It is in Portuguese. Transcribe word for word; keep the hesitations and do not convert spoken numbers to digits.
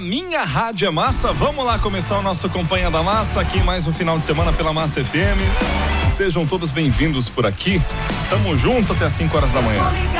minha rádio é massa. Vamos lá começar o nosso Companhia da Massa aqui em mais um final de semana pela Massa F M. Sejam todos bem-vindos por aqui. Tamo junto até as cinco horas da manhã.